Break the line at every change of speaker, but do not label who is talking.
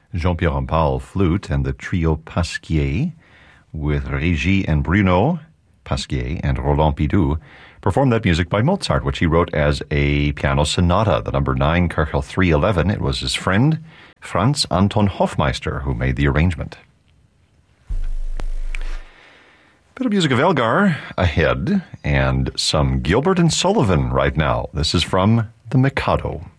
Jean-Pierre Rampal, flute, and the trio Pasquier, with Régie and Bruno Pasquier and Roland Pidou, performed that music by Mozart, which he wrote as a piano sonata, the number 9, Köchel 311. It was his friend, Franz Anton Hofmeister, who made the arrangement. Bit of music of Elgar ahead, and some Gilbert and Sullivan right now. This is from The Mikado.